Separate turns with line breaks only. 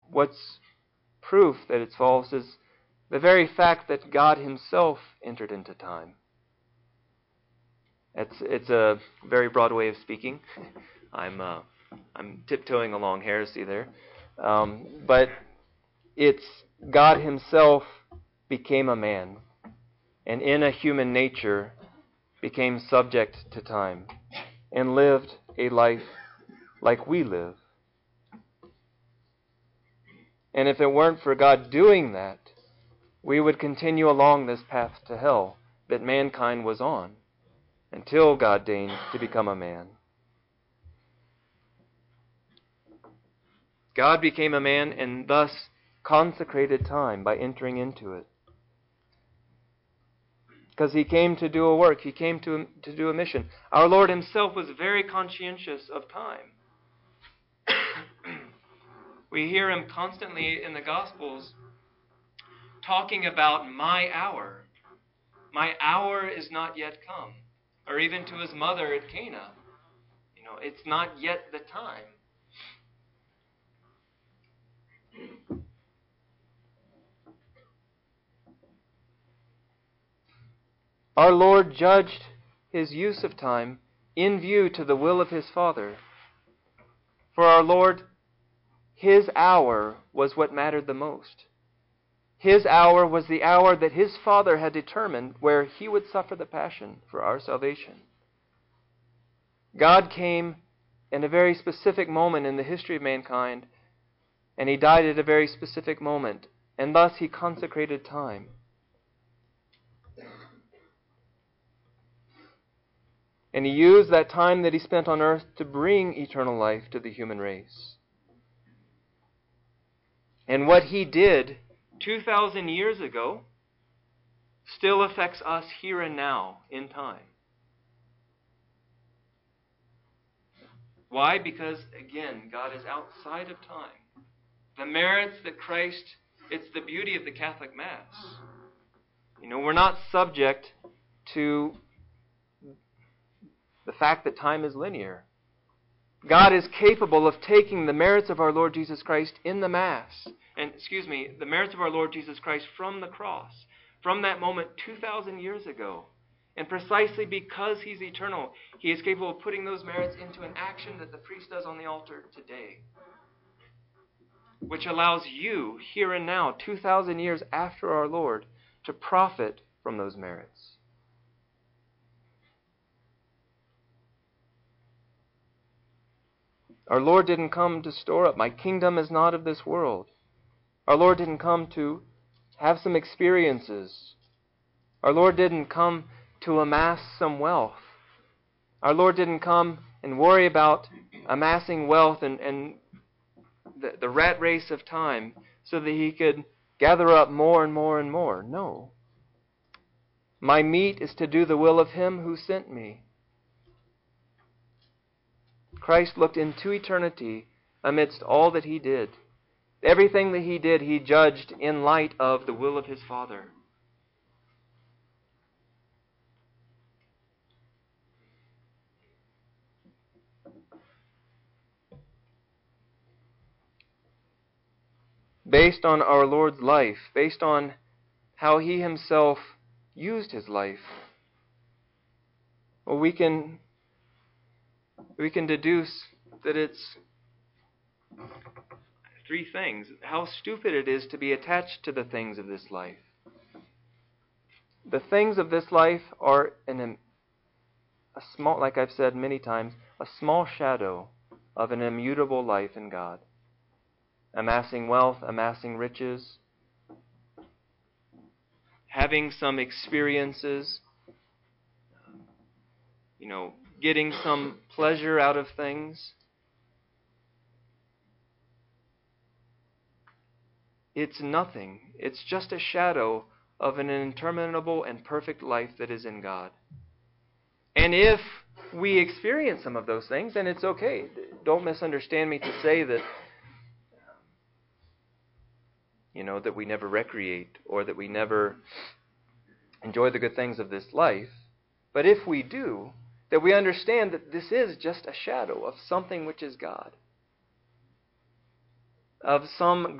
what's proof that it's false is the very fact that God himself entered into time. It's a very broad way of speaking. I'm tiptoeing along heresy there. But it's God himself became a man, and in a human nature became subject to time, and lived a life like we live. And if it weren't for God doing that, we would continue along this path to hell that mankind was on, until God deigned to become a man. God became a man and thus consecrated time by entering into it. Because he came to do a work. He came to do a mission. Our Lord himself was very conscientious of time. We hear him constantly in the Gospels talking about my hour. My hour is not yet come. Or even to his mother at Cana. It's not yet the time. Our Lord judged his use of time in view to the will of his Father. For our Lord, his hour was what mattered the most. His hour was the hour that his Father had determined where he would suffer the passion for our salvation. God came in a very specific moment in the history of mankind, and he died at a very specific moment, and thus he consecrated time. And he used that time that he spent on earth to bring eternal life to the human race. And what he did 2,000 years ago still affects us here and now in time. Why? Because, again, God is outside of time. The merits that Christ, it's the beauty of the Catholic Mass. We're not subject to the fact that time is linear. God is capable of taking the merits of our Lord Jesus Christ in the Mass, the merits of our Lord Jesus Christ from the cross, from that moment 2,000 years ago. And precisely because he's eternal, he is capable of putting those merits into an action that the priest does on the altar today, which allows you, here and now, 2,000 years after our Lord, to profit from those merits. Our Lord didn't come to store up. My kingdom is not of this world. Our Lord didn't come to have some experiences. Our Lord didn't come to amass some wealth. Our Lord didn't come and worry about amassing wealth and the rat race of time so that he could gather up more and more and more. No. My meat is to do the will of him who sent me. Christ looked into eternity amidst all that he did. Everything that he did, he judged in light of the will of his Father. Based on our Lord's life, based on how he himself used his life, well, we can deduce that it's three things. How stupid it is to be attached to the things of this life. The things of this life are a small, like I've said many times, a small shadow of an immutable life in God. Amassing wealth, amassing riches, having some experiences, getting some pleasure out of things. It's nothing. It's just a shadow of an interminable and perfect life that is in God. And if we experience some of those things, then it's okay. Don't misunderstand me to say that that we never recreate or that we never enjoy the good things of this life. But if we do, that we understand that this is just a shadow of something which is God, of some